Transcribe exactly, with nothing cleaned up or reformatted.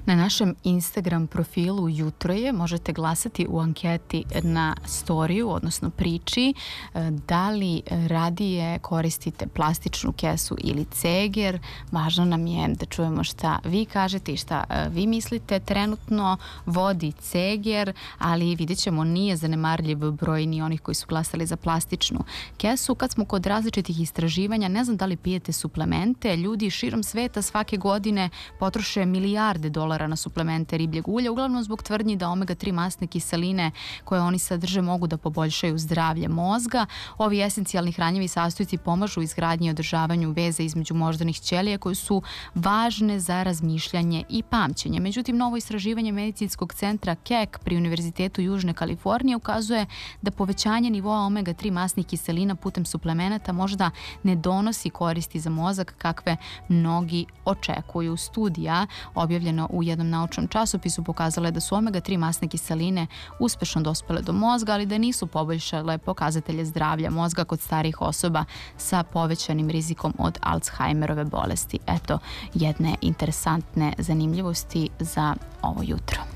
Na našem Instagram profilu Jutro je možete glasati u anketi na storiju, odnosno priči, da li radije koristite plastičnu kesu ili ceger. Važno nam je da čujemo šta vi kažete i šta vi mislite. Trenutno vodi ceger, ali vidjet ćemo nije zanemarljiv broj ni onih koji su glasali za plastičnu kesu. Kad smo kod različitih istraživanja, ne znam da li pijete suplemente, ljudi širom sveta svake godine potroše milijarde dolara na suplemente ribljeg ulja, uglavnom zbog tvrdnji da omega tri masne kiseline koje oni sadrže mogu da poboljšaju zdravlje mozga. Ovi esencijalni hranjivi sastojci pomažu izgradnji i održavanju veza između moždanih ćelija koje su važne za razmišljanje i pamćenje. Međutim, novo istraživanje medicinskog centra Keck pri Univerzitetu Južne Kalifornije ukazuje da povećanje nivoa omega tri masnih kiselina putem suplemenata možda ne donosi koristi za mozak kakve mnogi očekuju. Studija objavljena u jednom naučnom časopisu pokazala je da su omega tri masne kiseline uspešno dospele do mozga, ali da nisu poboljšale pokazatelje zdravlja mozga kod starijih osoba sa povećanim rizikom od Alzheimerove bolesti. Eto, jedne interesantne zanimljivosti za ovo jutro.